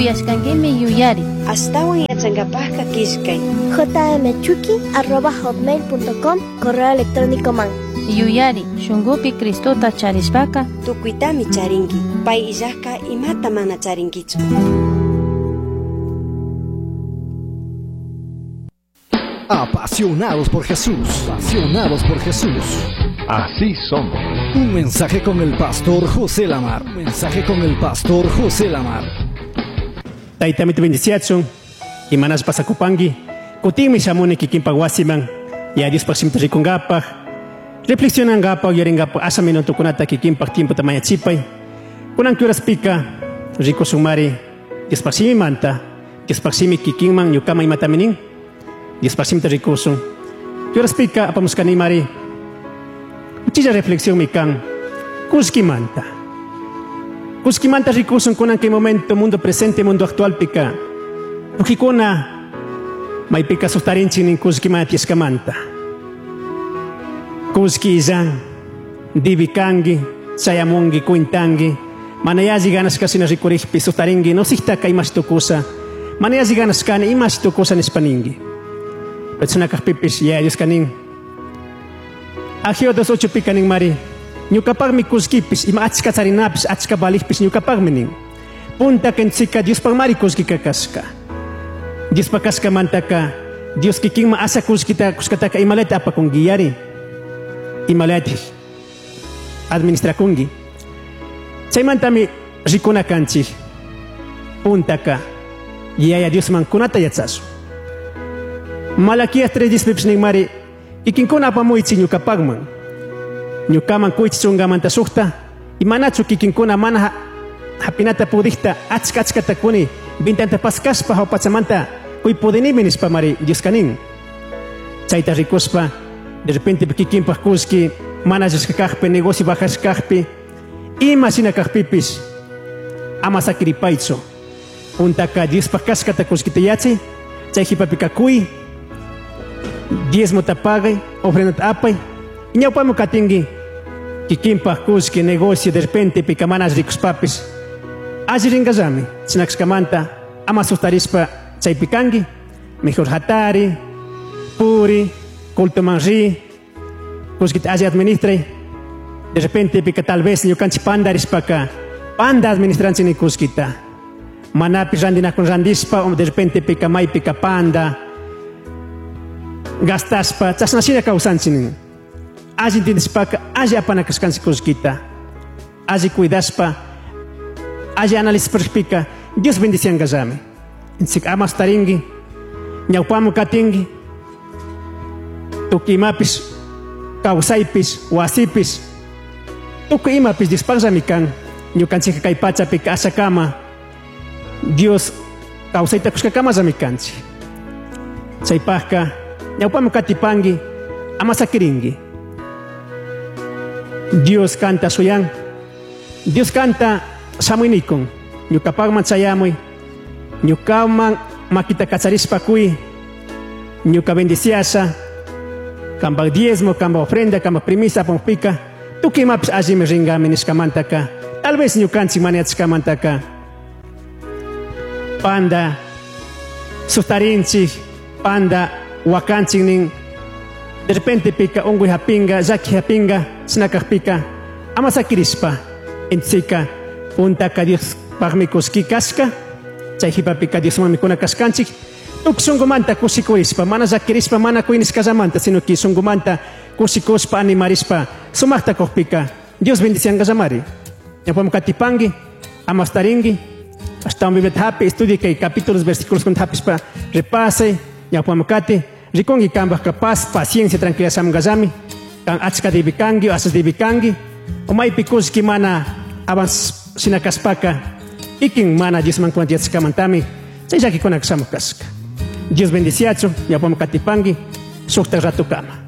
Uyashkankimi yuyari. Astawan yachankapajka kishkay. jmchuki@hotmail.com correo electrónico man. Yuyari, shungupi Cristota charispaka. Tukuitami charinki. Pay illajka imata mana charinkichu. Apasionados por Jesús, apasionados por Jesús. Así somos. Un mensaje con el pastor José Lamar. Un mensaje con el pastor José Lamar. Taitamit bendiciación. Y manas pasakupangi. Kutimi shamuni kikimpagwasiman. Y a Dios pasimta rikungapaj. Reflexionan gapa y yaringapa asa minuto kunata kikimpag tiempo tamaya chipay. Kunang kuras pika. Rico sumari. Dios pasimi manta. Dios pasimi kikingman yukama imataminin. Dios pasimta ricosun. Kuras pika apamuskani mari. Mucha reflexión mi can. Kuskimanta. Kuskimanta ricosun kunan que momento mundo presente mundo actual pika. Ukikuna. May pika sustarinchi nin kuskimati eskamanta. Kuski izan, dibikangi, sayamungi, kuintangi, manayazi ganas kasi na rikurihpi, sutaringi, no sihta ka imas tukusa, manayazi ganas ka na imas tukusa nispaningi. Petsuna kakpipis, Diyos kaning. Ahio 28 pikaning mari, nyukapag mi kuskipis, ima atska sarinapis, atska balihpis, nyukapag mining. Punta kensika, Diyos pang mari kuski kakaska. Diyos pakaska mantaka, Diyos kiking maasa kuskita, kuskata ka imaleta apa kung giyari. Imalati administra kungi chaymantami rikuna kanchik puntaka yaya Dios man kunata yatsasu Malaquías 3:10 ning mari ikinkuna apamuitsi ñukapagman ñukaman kuychi chungamanta sukta imanachu kikinkuna mana hapinata pudikta achkata kuni bintanta paskaspa hawpachamanta kuy pudinimi nispa mari Dios kanin chayta rikuspa. De repente kikinpaj kuski, managers kakajpe, negocio bajas kakpe, ima sina kakpipis, ama sacripaitso. Untaka 10 paskaskata kuskita yatsi, chayhipapika kuy, 10 motapagay, ofrendat apay, iñaupamo katingi, kikinpaj kuski, negocio, de repente pika manas ricos papis, ajiringazami, sinakskamanta, ama sustarispa chaypikangi, mejor hatari, puri, culto manri, kuskit aja administre, de repente pica tal vez yo canchi panda rispaka, panda administranci ni kuskita, manapi randina con randispa, de repente pica mai pica panda, gastaspa, chasnasina causanci ni, aja intidispaka, aja apanakaskanci kuskita, aja cuidaspa, aja analisis perspika, Dios bendician gazame, insik amas taringi, nyaupamu katingi, tuki imapis, kausaipis, wasipis, tuki imapis disparsamikan, nyukansi kay pacha pika asakama, Dios kausaita kuskakama zamikansi. Saipahka, nyaupamu katipangi, amasakiringi. Dios canta suyang, Dios canta samuinikong, nyukapagman sayamoy, nyukaman makita kacharispa kui, nyuka bendiciasa, kamba diezmo, kamba ofrenda, kamba primisa, pompika, tuki mapis azime ringa meniskamantaka, tal vez nyukansi maniatskamantaka, panda, sustarinchi, panda, wakanchi ning, de repente pika, ungui hapinga, zaki hapinga, sinakak amasakirispa, entsika, puntaka Dios pagmikuski kaska, chayhipapika Dios mamikuna kaskanchik, tuk sungumanta kusikurispa, mana zakirispa, mana kuinis kazamanta, sino que sungumanta kusikuspa, animarispa, sumakta kokpika, Dios bendician kazamari. Ya podemos katipangi, amastaringi, hasta un biblet happy, estudie que capítulos, versículos con hapispa, repase, ya podemos kati, rikongi kambah capaz, paciencia, tranquilidad samgazami, kang atska dibikangi, asas dibikangi, umay pikuski mana avans sinakaspaka, iking mana Dios man kuantiat skamantami, sa isaki konak samukaska. Dios bendiciacho, ya podemos katipangi, sukta ratu kama.